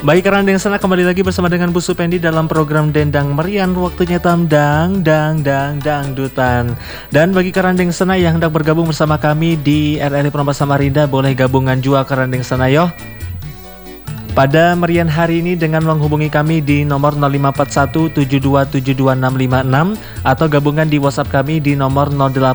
Baik, Karandeng Sana kembali lagi bersama dengan Bu Supendi dalam program Dendang Merian. Waktunya tamdang, dangdutan. Dan bagi Karandeng Sana yang hendak bergabung bersama kami di RRI Penompas Samarinda, boleh gabungan jua Karandeng Sana yo. Pada merian hari ini dengan menghubungi kami di nomor 054172725656 atau gabungan di WhatsApp kami di nomor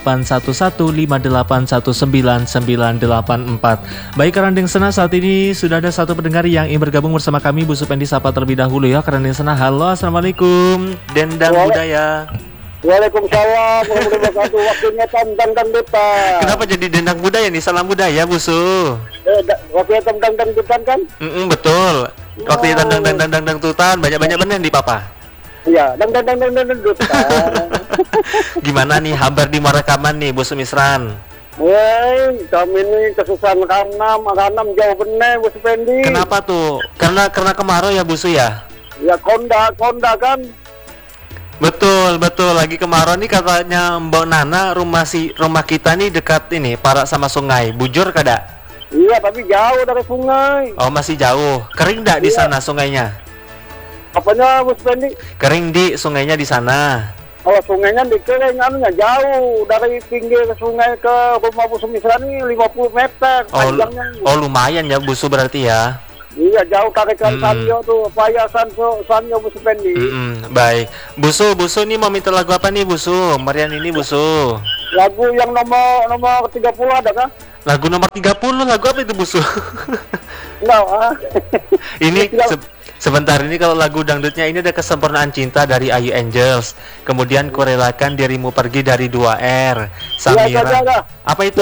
0811589984. Baik Karandeng Sena, saat ini sudah ada satu pendengar yang ingin bergabung bersama kami. Bu Supendi sapa terlebih dahulu ya. Karandeng Sena, halo, assalamualaikum. Dendang budaya. Waalaikumsalam warahmatullahi wabarakatuh. Waktunya dangdutan. Kenapa jadi dendang budaya nih? Salam budaya, Bu Su. Waktunya dangdutan kan? Betul. Waktunya dangdutan, banyak-banyak bener di papa. Iya, dangdutan. Gimana nih habar di rekaman nih, Bu Sumisran? Kami ini kesusahan kanam jauh bener, Bu Supendi. Kenapa tuh? Karena kemarau ya, Bu Su ya? Ya konda kan. Betul. Lagi kemarau nih katanya Mbak Nana, rumah kita nih dekat ini Parak sama sungai. Bujur kada? Iya, tapi jauh dari sungai. Oh, masih jauh. Kering enggak di sana sungainya? Apanya, Bu Supendi? Kering di sungainya di sana. Kalau sungainya dikering jauh dari pinggir sungai ke rumah Bu Sumisran ini 50 meter panjangnya. Oh, lumayan ya Bu Su berarti ya. Iya, jauh tarikan Sanyo tuh, Paya Sanyo Bu Supendi. Baik. Bu Su ini mau minta lagu apa nih Bu Su? Merian ini Bu Su. Lagu yang nomor 30 ada kah? Lagu nomor 30, lagu apa itu Bu Su? Ini sebentar, ini kalau lagu dangdutnya ini ada Kesempurnaan Cinta dari Ayu Angels. Kemudian Kurelakan Dirimu Pergi dari 2R. Samira. Ya. Apa itu?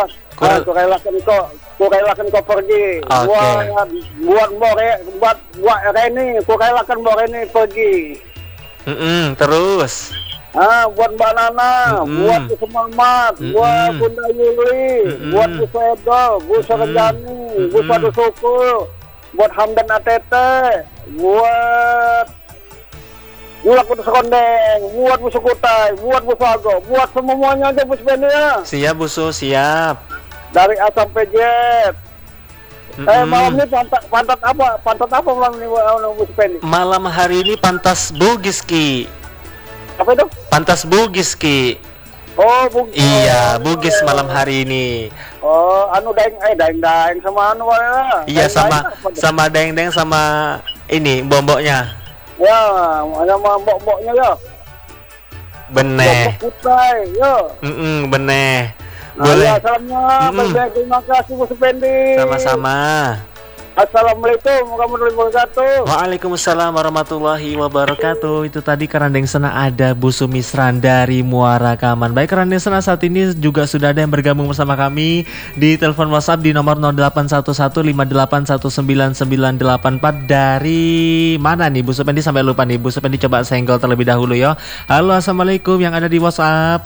Kurelakan kau pergi. Okay. Buat Reni, kurelakan Mbak Reni pergi. Terus. Buat Mbak Nana, buat Bu Semangat, buat Bunda Yuli, buat Bu Sedo, Bu Serjani, Bu Sadu Suku, buat Hamdan Atete, buat Bulak Putus Kondeng, buat Bu Sukutai, buat Bu Fago, buat semuanya aja Bu Supendi ya. Siap Bu Su, siap. Dari A sampai Z. Malam ini pantat apa malam ini Bu Supendi? Malam hari ini pantas Bugis Ki. Apa itu? Pantas Bugis Ki. Oh, Bugis. Iya, Bugis malam hari ini. Oh, daeng sama lah. Iya, sama daeng sama ini bomboknya. Ya, sama mbok-mboknya ya. Beneh. Mbok putih, ya. Beneh. Boleh. Salamnya, terima kasih Bu Supendi. Sama-sama. Assalamualaikum warahmatullahi wabarakatuh. Waalaikumsalam warahmatullahi wabarakatuh. Itu tadi Karandeng Sena ada Bu Sumisran dari Muara Kaman. Baik Karandeng Sena, saat ini juga sudah ada yang bergabung bersama kami di telepon WhatsApp di nomor 081158199984. Dari mana nih Bu Supendi, sampai lupa nih Bu Supendi, coba senggol terlebih dahulu ya. Halo, assalamualaikum yang ada di WhatsApp.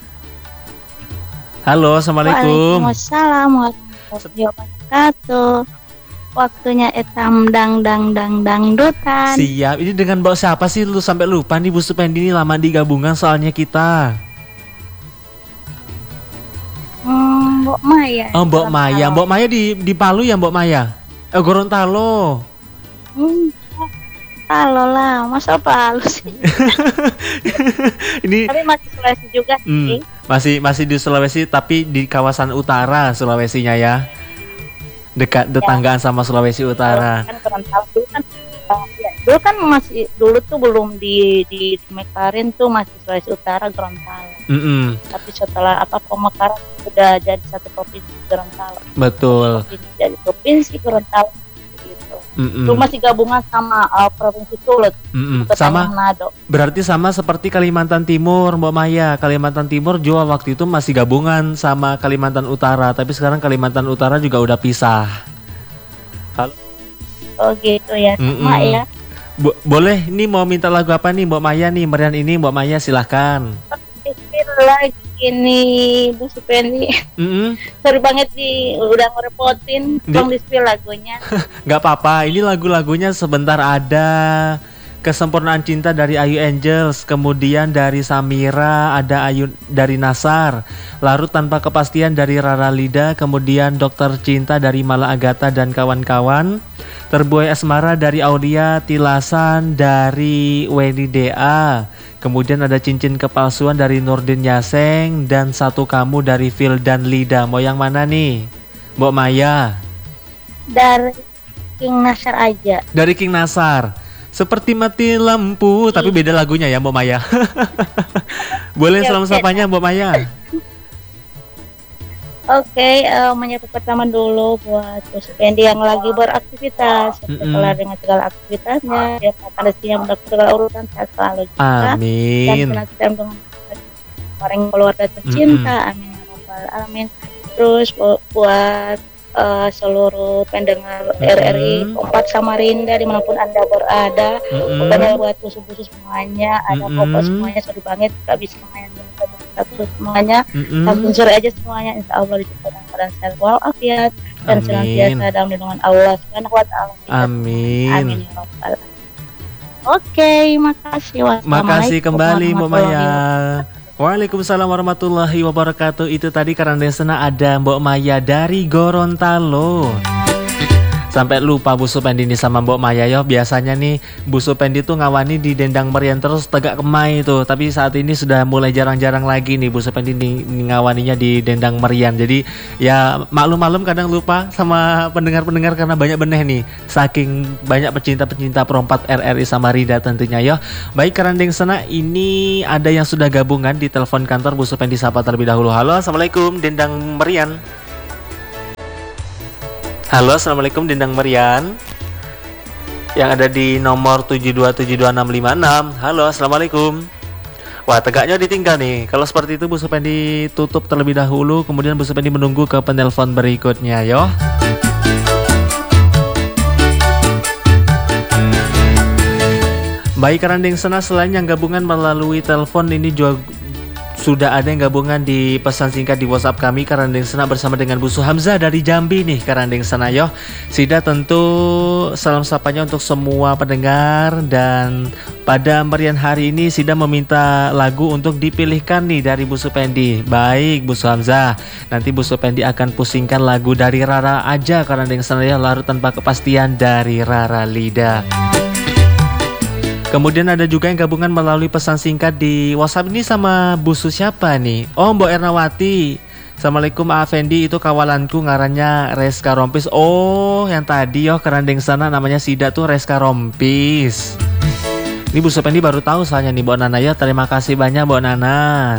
Halo, assalamualaikum. Waalaikumsalam warahmatullahi wabarakatuh. Waktunya etam dangdutan. Siap. Ini dengan Mbak siapa sih? Lu sampai lupa nih Bu Supendi, ini lama di gabungan soalnya kita. Mbok Maya. Oh, Mbok Maya. Mbok Maya di Palu ya, Mbok Maya? Gorontalo. Palu lah, masa Palu sih? Ini tapi masih Sulawesi juga sih. Masih di Sulawesi, tapi di kawasan utara Sulawesinya ya. Dekat tetanggaan sama Sulawesi Utara. Kan dulu kan masih tuh belum di Mekarin tuh masih Sulawesi Utara Gorontalo. Tapi setelah pemekaran sudah jadi satu provinsi Gorontalo. Betul. Jadi provinsi Gorontalo gitu. Itu masih gabungan sama provinsi Sulut. Sama. Manado. Berarti sama seperti Kalimantan Timur, Mbak Maya. Kalimantan Timur juga waktu itu masih gabungan sama Kalimantan Utara, tapi sekarang Kalimantan Utara juga udah pisah. Halo. Oh gitu ya, sama ya. Boleh, ini mau minta lagu apa nih Mbak Maya nih? Merian ini Mbak Maya silahkan. Lagi ini Bu Supendi. Sorry banget sih udah ngerepotin. Tolong di-spill lagunya. Gak apa-apa, ini lagu-lagunya sebentar ada. Kesempurnaan Cinta dari Ayu Angels, kemudian dari Samira ada Ayu dari Nasar, Larut Tanpa Kepastian dari Rara Lida, kemudian Dokter Cinta dari Mala Agatha dan kawan-kawan. Terbuai asmara dari Aulia Tilasan dari Weni DA. Kemudian ada cincin kepalsuan dari Nurdin Yaseng dan satu kamu dari Phil dan Lida. Mau yang mana nih, Mbok Maya? Dari King Nasar aja. Dari King Nasar. Seperti mati lampu, tapi beda lagunya ya, Mbok Maya. Boleh selamat sapanya, Mbok Maya. Oke, menyapa pertama dulu buat Bos Pendi yang lagi beraktivitas. Setelah dengan segala aktivitasnya, dia akan rezekinya mendapat segala urutan sehat selalu juga. Amin. Dan senantiasa dengan orang keluarga tercinta. Amin ya rabbal alamin. Terus buat seluruh pendengar RRI 4 Samarinda dimanapun Anda berada, pokoknya buat busu-busu semuanya, ada pokok semuanya, sorry banget gak bisa main terus semuanya, langsung sore aja semuanya, insya Allah diciptakan keadaan sehat walafiat dan senantiasa dalam lindungan Allah Subhanahu wa Ta'ala. Amin. Amin ya rabbal alamin. Oke, makasih. Makasih kembali Mbok Maya. Waalaikumsalam warahmatullahi wabarakatuh. Itu tadi Karandesena ada Mbok Maya dari Gorontalo. Sampai lupa Bu Supendi nih sama Mbok Maya yo. Biasanya nih Bu Supendi tuh ngawani di Dendang Merian terus Tegak Kemai tuh. Tapi saat ini sudah mulai jarang-jarang lagi nih Bu Supendi ngawaninya di Dendang Merian. Jadi ya maklum-maklum kadang lupa sama pendengar-pendengar karena banyak beneh nih. Saking banyak pecinta-pecinta perompat RRI Samarinda tentunya yo. Baik Karandesena, ini ada yang sudah gabungan di telepon kantor Bu Supendi, sapa terlebih dahulu. Halo, Assalamualaikum Dendang Merian. Halo, Assalamualaikum Dendang Merian yang ada di nomor 7272656. Halo, Assalamualaikum. Wah, tegaknya ditinggal nih. Kalau seperti itu Bu Supendi tutup terlebih dahulu, kemudian Bu Supendi menunggu ke penelpon berikutnya yo. Baik Karandesena, selain yang gabungan melalui telepon, ini juga sudah ada yang gabungan di pesan singkat di WhatsApp kami Karandesena bersama dengan Bu Hamzah dari Jambi nih Karandesena yo. Sida tentu salam sapanya untuk semua pendengar, dan pada merian hari ini Sida meminta lagu untuk dipilihkan nih dari Bu Supendi. Baik Bu Hamzah, nanti Bu Supendi akan pusingkan lagu dari Rara aja Karandesena ya, Larut Tanpa Kepastian dari Rara Lida. Kemudian ada juga yang gabungan melalui pesan singkat di WhatsApp ini sama busu siapa nih? Oh, Mbok Ernawati. Assalamualaikum Afendi, itu kawalanku ngarannya Reska Rompis. Oh, yang tadi yo Karandesena namanya Sida tuh Reska Rompis. Ini Bu Supendi baru tahu soalnya nih Mbok Nana ya. Terima kasih banyak Mbok Nana.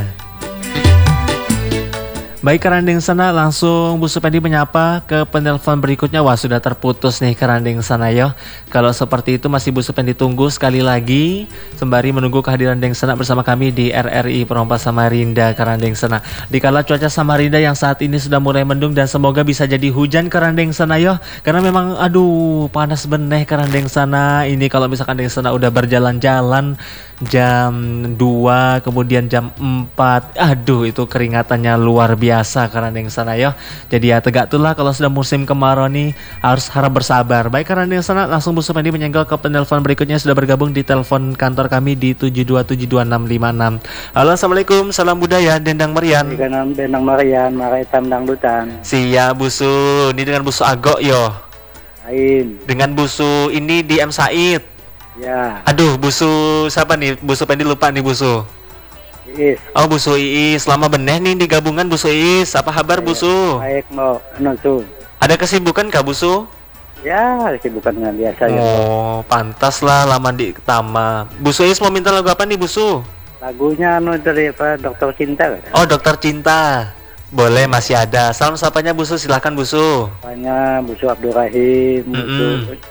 Baik Karandesena, langsung Bu Supendi menyapa ke penelpon berikutnya. Wah, sudah terputus nih Karandesena yo. Kalau seperti itu masih Bu Supendi tunggu sekali lagi sembari menunggu kehadiran Dengsena bersama kami di RRI Perompak Samarinda Karandesena. Dikala cuaca Samarinda yang saat ini sudah mulai mendung dan semoga bisa jadi hujan Karandesena yo. Karena memang aduh panas beneh Karandesena. Ini kalau misalkan Dengsena udah berjalan-jalan jam 2 kemudian jam 4, aduh itu keringatannya luar biasa Karandesena yo. Jadi ya tegak tulah kalau sudah musim kemarau nih harus harap bersabar. Baik Karandesena, langsung Bu Supendi menyenggol ke penelpon berikutnya, sudah bergabung di telepon kantor kami di 7272656. Halo, Assalamualaikum, salam budaya Dendang Merian. Dendang Merian, Marai Tam Dangdutan. Siap Busu, ini dengan Busu Agok yo. Lain. Dengan Busu ini di M Said. Ya. Aduh, Busu siapa nih? Busu Pendi lupa nih Busu. Iis. Oh, Busu Iis. Lama bener nih di gabungan Busu Iis. Apa kabar Busu? Baik mau tuh. Ada kesibukan kah Busu? Ya, kesibukan dengan biasa ya. Oh, pantas lah lama di Tama. Busu Iis mau minta lagu apa nih Busu? Lagunya dari apa? Dokter Cinta kan? Oh, Dokter Cinta. Boleh, masih ada. Salam sapanya Busu, silahkan Busu. Apanya Busu Abdurrahim, Busu.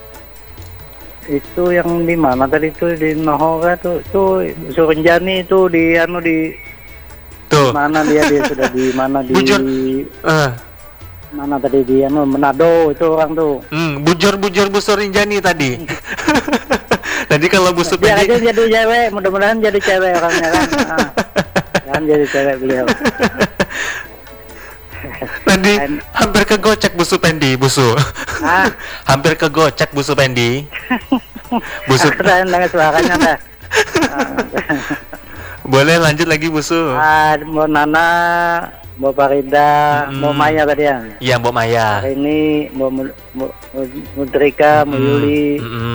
Itu yang di mana tadi tuh di Nohora tuh Busu Renjani itu di tuh mana dia sudah di mana di Bujur. Mana tadi di Manado itu orang tuh. Bujur Busu Renjani tadi. Tadi kalau Busu Biar Pendi aja jadi cewek, mudah-mudahan jadi cewek orangnya kan. Kan jadi cewek beliau. Tadi hampir kegocek Busu Pendi, Busu. Hampir kegocek Busu Pendi. Busu. Dengan suaranya dah. Boleh lanjut lagi Busu. Mbak Nana Mbak Farida, Mbak Maya tadi ya. Iya, Mbak Maya. Hari ini Mbak Mudrika, Mbak Yuli,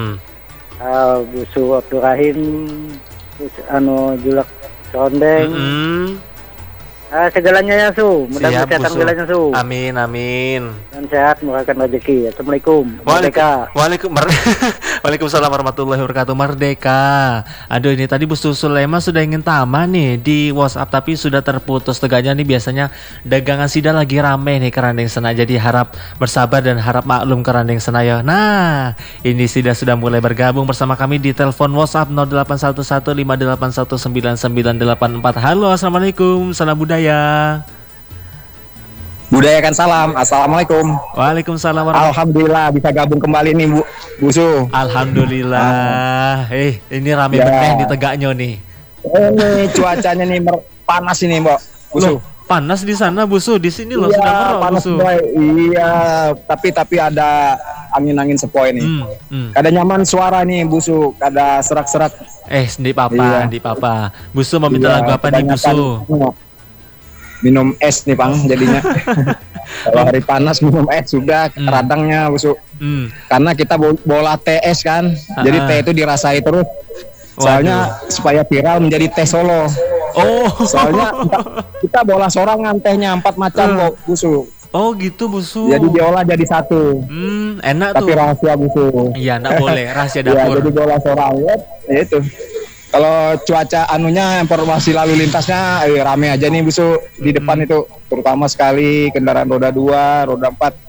Busu Abdurrahim, terus Julak Condeng. Segalanya ya Su, mudah-mudahan kesehatan segalanya Su. Amin. Dan sehat, murahkan rezeki. Assalamualaikum. Waalaikumsalam warahmatullahi wabarakatuh. Merdeka. Aduh, ini tadi Bu Sulaiman sudah ingin taman nih di WhatsApp tapi sudah terputus tegaknya nih. Biasanya dagangan Sida lagi rame nih Kerandeng Sena. Jadi harap bersabar dan harap maklum Kerandeng Sena ya. Nah, ini Sida sudah mulai bergabung bersama kami di telepon WhatsApp 081158199984. Halo, assalamualaikum. Salam budaya. Budayakan salam. Assalamualaikum. Waalaikumsalam. Alhamdulillah bisa gabung kembali nih Bu Su. Alhamdulillah. Ini rame bener di tegaknya nih. Ini cuacanya nih panas ini Mbak Bu Su. Panas di sana Bu Su, di sini loh sudah merok Bu Su. Iya, tapi ada angin-angin sepoi nih. Kada nyaman suara nih Bu Su, kada serak-serak. Di papa. Bu Su mau minta lagu apa nih Bu Su? Minum es nih Bang jadinya. Kalau hari panas minum es sudah radangnya Bu Su. Karena kita bola teh es kan. Jadi teh itu dirasai terus. Soalnya supaya viral menjadi teh Solo. Soalnya kita bola sorangan tehnya 4 macam Bu Su. Oh gitu Bu Su. Jadi diolah jadi satu. Enak tuh. Tapi rahasia Bu Su. Iya, enggak boleh, rahasia dapur. Ya, jadi bola sorangan ya itu. Kalau cuaca informasi lalu lintasnya rame aja nih Bu Su di depan itu, terutama sekali kendaraan roda 2, roda 4